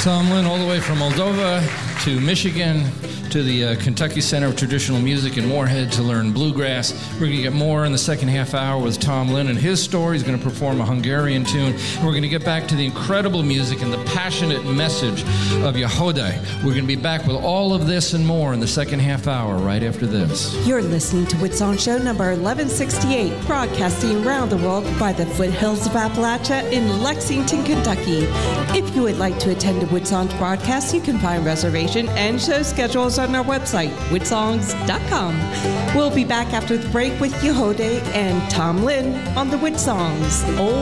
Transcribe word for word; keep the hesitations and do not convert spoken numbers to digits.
Tom Lynn, all the way from Moldova to Michigan to the uh, Kentucky Center of Traditional Music in Moorhead to learn bluegrass. We're going to get more in the second half hour with Tom Lynn and his story. He's going to perform a Hungarian tune. And we're going to get back to the incredible music and the passionate message of Yehodai. We're going to be back with all of this and more in the second half hour right after this. You're listening to Woodsong Show number eleven sixty-eight, broadcasting around the world by the foothills of Appalachia in Lexington, Kentucky. If you would like to attend a Woodsong's broadcast, you can find reservation and show schedules on our website, woodsongs dot com. We'll be back after the break with Yehodai and Tom Lynn on the Woodsongs. Oh,